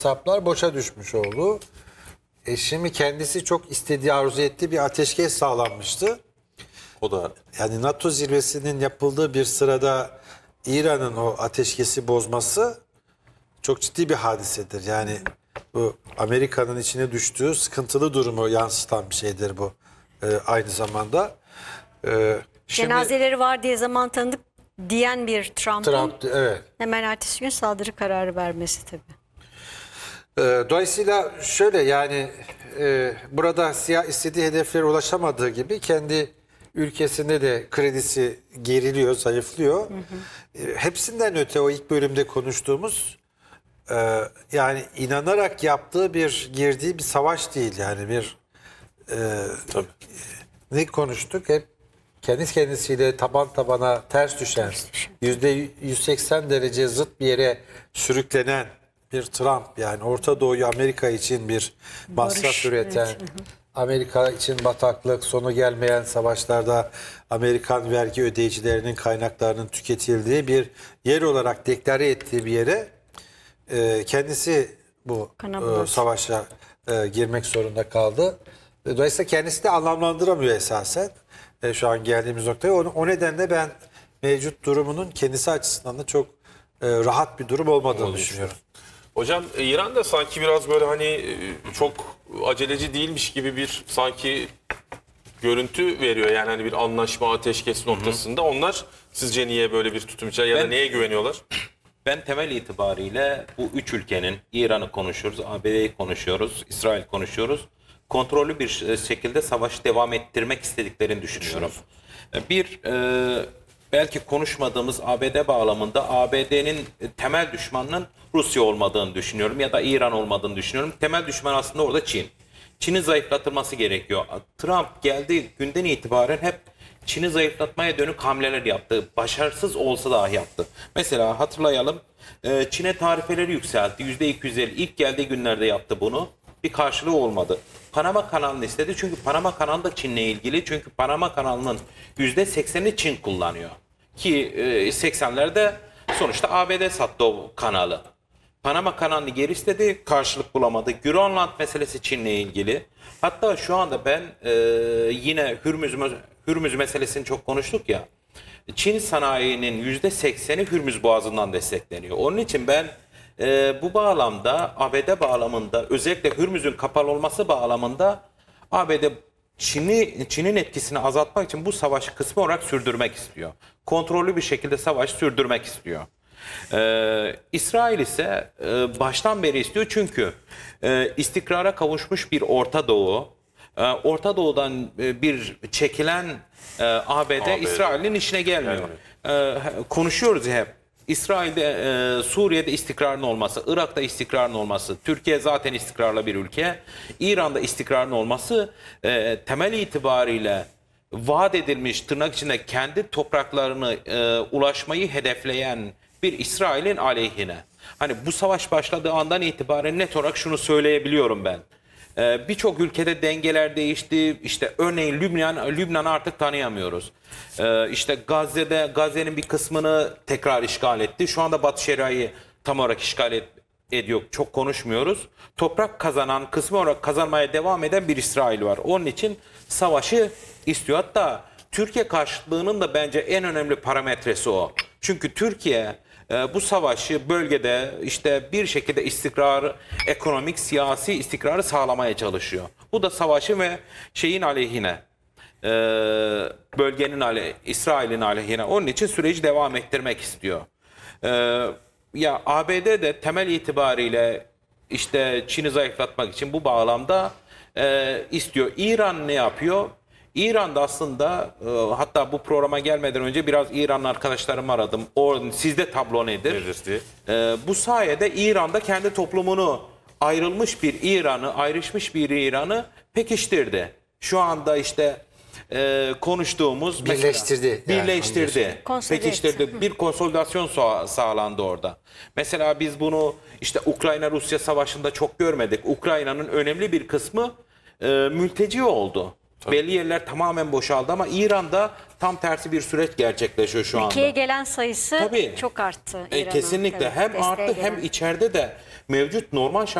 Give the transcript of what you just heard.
hesaplar boşa düşmüş oldu. Şimdi kendisi çok istediği, arzu ettiği bir ateşkes sağlanmıştı. O da Yani NATO zirvesinin yapıldığı bir sırada İran'ın o ateşkesi bozması çok ciddi bir hadisedir. Yani bu Amerika'nın içine düştüğü sıkıntılı durumu yansıtan bir şeydir bu. Aynı zamanda. Şimdi Cenazeleri var diye zaman tanıdık diyen bir Trump'ın Trump, evet. hemen ertesi gün saldırı kararı vermesi tabii. Dolayısıyla şöyle yani burada siyah istediği hedeflere ulaşamadığı gibi kendi ülkesinde de kredisi geriliyor, zayıflıyor. Hepsinden öte o ilk bölümde konuştuğumuz yani inanarak yaptığı girdiği bir savaş değil yani bir tabii. ne konuştuk hep kendi kendisiyle taban tabana ters düşen %180 derece zıt bir yere sürüklenen bir Trump yani Orta Doğu'yu Amerika için bir masraf Barış, üreten, evet. Amerika için bataklık, sonu gelmeyen savaşlarda Amerikan vergi ödeyicilerinin kaynaklarının tüketildiği bir yer olarak deklare ettiği bir yere kendisi bu savaşa girmek zorunda kaldı. Dolayısıyla kendisi de anlamlandıramıyor esasen şu an geldiğimiz noktaya. O nedenle ben mevcut durumunun kendisi açısından da çok rahat bir durum olmadığını düşünüyorum. Hocam İran da sanki biraz böyle hani çok aceleci değilmiş gibi bir sanki görüntü veriyor. Yani hani bir anlaşma ateşkes noktasında. Onlar sizce niye böyle bir tutum içer ya da neye güveniyorlar? Ben temel itibariyle bu üç ülkenin İran'ı konuşuyoruz, ABD'yi konuşuyoruz, İsrail konuşuyoruz. Kontrollü bir şekilde savaşı devam ettirmek istediklerini düşünüyorum. Belki konuşmadığımız ABD bağlamında ABD'nin temel düşmanının Rusya olmadığını düşünüyorum ya da İran olmadığını düşünüyorum. Temel düşman aslında orada Çin. Çin'in zayıflatılması gerekiyor. Trump geldiği günden itibaren hep Çin'i zayıflatmaya dönük hamleler yaptı. Başarısız olsa dahi yaptı. Mesela hatırlayalım Çin'e tarifeleri yükseltti. %250 ilk geldiği günlerde yaptı bunu. Bir karşılığı olmadı. Panama kanalını istedi çünkü Panama kanalı da Çin'le ilgili. Çünkü Panama kanalının %80'ini Çin kullanıyor. Ki 80'lerde sonuçta ABD sattı o kanalı. Panama kanalını geri istedi, karşılık bulamadı. Grönland meselesi Çin'le ilgili. Hatta şu anda ben yine Hürmüz meselesini çok konuştuk ya. Çin sanayinin %80'i Hürmüz Boğazı'ndan destekleniyor. Onun için ben bu bağlamda ABD bağlamında özellikle Hürmüz'ün kapalı olması bağlamında ABD Çin'in etkisini azaltmak için bu savaşı kısmı olarak sürdürmek istiyor. Kontrollü bir şekilde savaşı sürdürmek istiyor. İsrail ise baştan beri istiyor çünkü istikrara kavuşmuş bir Orta Doğu, Orta Doğu'dan bir çekilen ABD İsrail'in işine gelmiyor. Konuşuyoruz ya hep. İsrail'de, Suriye'de istikrarın olması, Irak'ta istikrarın olması, Türkiye zaten istikrarlı bir ülke, İran'da istikrarın olması temel itibariyle vaat edilmiş tırnak içinde kendi topraklarını ulaşmayı hedefleyen bir İsrail'in aleyhine. Hani bu savaş başladığı andan itibaren net olarak şunu söyleyebiliyorum ben. Birçok ülkede dengeler değişti. İşte örneğin Lübnan'ı artık tanıyamıyoruz. İşte Gazze'nin bir kısmını tekrar işgal etti. Şu anda Batı Şeria'yı tam olarak işgal ediyor. Çok konuşmuyoruz. Toprak kazanan, kısmı olarak kazanmaya devam eden bir İsrail var. Onun için savaşı istiyor. Hatta Türkiye karşıtlığının da bence en önemli parametresi o. Çünkü Türkiye bu savaşı bölgede işte bir şekilde istikrarı, ekonomik, siyasi istikrarı sağlamaya çalışıyor. Bu da savaşı ve şeyin aleyhine, bölgenin İsrail'in aleyhine. Onun için süreci devam ettirmek istiyor. Ya ABD de temel itibariyle işte Çin'i zayıflatmak için bu bağlamda istiyor. İran ne yapıyor? İran'da aslında hatta bu programa gelmeden önce biraz İranlı arkadaşlarımı aradım. Sizde tablo nedir? Bu sayede İran'da kendi toplumunu ayrışmış bir İran'ı pekiştirdi. Şu anda işte konuştuğumuz Birleştirdi. Pekiştirdi. Bir konsolidasyon sağlandı orada. Mesela biz bunu işte Ukrayna-Rusya savaşında çok görmedik. Ukrayna'nın önemli bir kısmı mülteci oldu. Tabii. Belli yerler tamamen boşaldı ama İran'da tam tersi bir süreç gerçekleşiyor şu anda. Ülkeye gelen sayısı çok arttı. Kesinlikle hem arttı hem içeride de mevcut normal